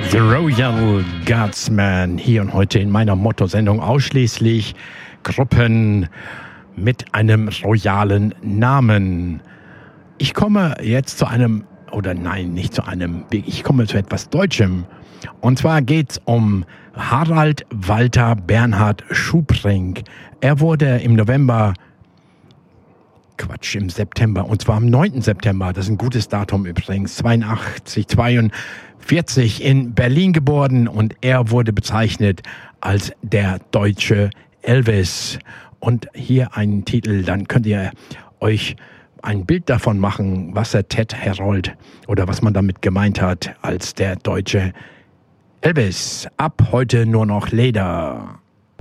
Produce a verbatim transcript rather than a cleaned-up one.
The Royal Guardsmen, hier und heute in meiner Motto-Sendung ausschließlich Gruppen mit einem royalen Namen. Ich komme jetzt zu einem, oder nein, nicht zu einem, ich komme zu etwas Deutschem. Und zwar geht's um Harald Walter Bernhard Schubring. Er wurde im November, Quatsch, im September, und zwar am neunten September, das ist ein gutes Datum übrigens, zweiundachtzig, zweiundvierzig in Berlin geboren, und er wurde bezeichnet als der deutsche Elvis. Und hier einen Titel, dann könnt ihr euch ein Bild davon machen, was der Ted Herold oder was man damit gemeint hat als der deutsche Elvis. Ab heute nur noch Leder.